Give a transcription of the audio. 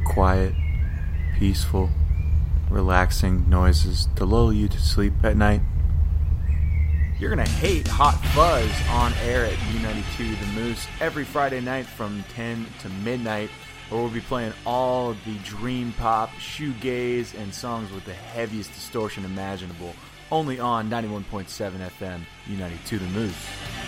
quiet, peaceful, relaxing noises to lull you to sleep at night. You're going to hate Hot Fuzz on air at U92 The Moose every Friday night from 10 to midnight, where we'll be playing all the dream pop, shoegaze, and songs with the heaviest distortion imaginable, only on 91.7 FM, U92 The Moose.